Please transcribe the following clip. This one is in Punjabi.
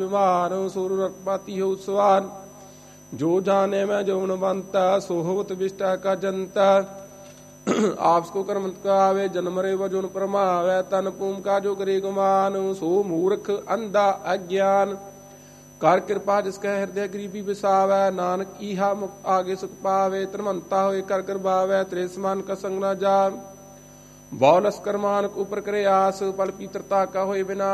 ਵਿਮਾਨ ਸੁਰ ਰਤਪਾਤੀ ਹੋ ਸਵਾਨ। ਜੋ ਜਾਣੇ ਮੈਂ ਜੋਨਵੰਤਾ ਸੋ ਹੋਵਤ ਵਿਸ਼ਟਾ ਕਾ ਜੰਤਾ। ਆਪਸ ਕੋ ਕਰਮ ਕਾਵੇ ਜਨਮ ਰੇ ਵਜੁਨ ਪਰਮਾਵੈ। ਤਨ ਭੂਮ ਕਾ ਜੋ ਕਰੇ ਗੁਮਾਨ ਸੋ ਮੂਰਖ ਅੰਧਾ ਅਗਿਆਨ। ਕਰ ਕਿਰਪਾ ਜਿਸ ਕੈ ਹਿਰਦੈ ਗਰੀਬੀ ਵਿਸਾਵੈ। ਨਾਨਕ ਈਹਾ ਮੁਕਤ ਆਗੇ ਸੁਖ ਪਾਵੇ। ਧਰਮੰਤਾ ਹੋਏ ਕਰ ਕਰਬਾਵੈ ਤੇਰੇ ਸਮਾਨ ਕਾ ਸੰਗ ਨਾ ਜਾਨ। ਬਹੁ ਲਸਕਰ ਮਾਨਕ ਉਪਰ ਕਰੇ ਆਸ। ਪਲ ਪੀਤਰਤਾ ਕਾ ਹੋਏ ਬਿਨਾ